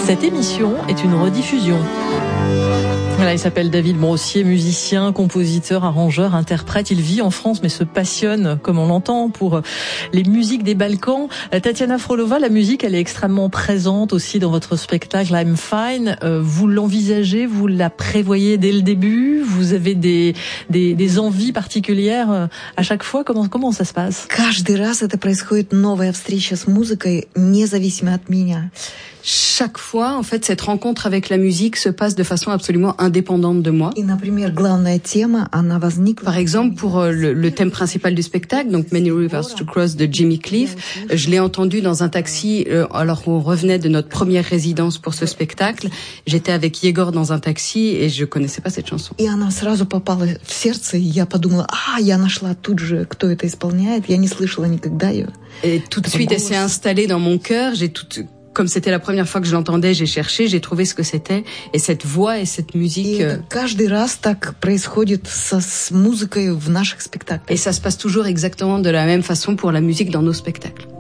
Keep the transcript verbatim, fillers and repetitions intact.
Cette émission est une rediffusion. Voilà, il s'appelle David Brossier, musicien, compositeur, arrangeur, interprète. Il vit en France mais se passionne, comme on l'entend, pour les musiques des Balkans. Tatiana Frolova, la musique, elle est extrêmement présente aussi dans votre spectacle I'm Fine. Vous l'envisagez, vous la prévoyez dès le début? Vous avez des, des, des envies particulières à chaque fois? Comment, comment ça se passe? Каждый раз это происходит новая встреча с музыкой, независимо от меня. Chaque fois, en fait, cette rencontre avec la musique se passe de façon absolument indépendante de moi. И, например, главная тема, она возникла... Par exemple, pour le, le thème principal du spectacle, donc Many Rivers to Cross de Jimmy Cliff, je l'ai entendu dans un taxi euh, alors qu'on revenait de notre première résidence pour ce spectacle. J'étais avec Yegor dans un taxi et je connaissais pas cette chanson. И она сразу попала в сердце, и я подумала, а, я нашла тут же, кто это исполняет, я не слышала никогда ее. Et tout de suite, elle s'est installée dans mon cœur, j'ai tout... Comme c'était la première fois que je l'entendais, j'ai cherché, j'ai trouvé ce que c'était, et cette voix et cette musique. Et каждый раз так происходит со, с музыкой в наших спектаклях. Et ça se passe toujours exactement de la même façon pour la musique dans nos spectacles.